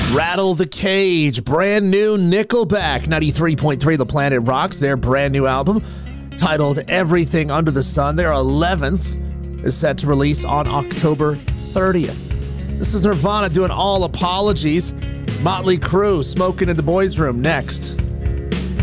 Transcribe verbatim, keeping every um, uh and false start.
Rattle the Cage, brand new Nickelback, ninety-three point three The Planet Rocks, their brand new album titled Everything Under the Sun. Their eleventh is set to release on October thirtieth. This is Nirvana doing All Apologies. Motley Crue, Smoking in the Boys Room, next.